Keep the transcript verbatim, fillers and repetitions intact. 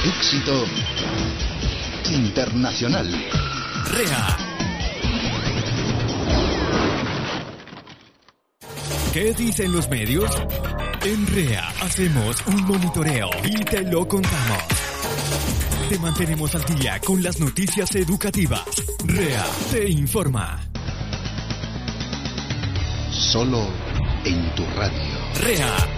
Éxito internacional. REA. ¿Qué dicen los medios? En REA hacemos un monitoreo y te lo contamos. Te mantenemos al día con las noticias educativas. REA te informa. Solo en tu radio. REA.